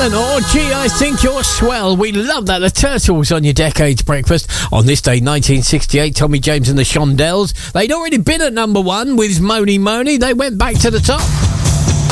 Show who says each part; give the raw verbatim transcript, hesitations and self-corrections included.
Speaker 1: Eleanor, gee, I think you're swell. We love that. The Turtles on your Decades Breakfast. On this day, nineteen sixty-eight, Tommy James and the Shondells. They'd already been at number one with Mony Mony. They went back to the top.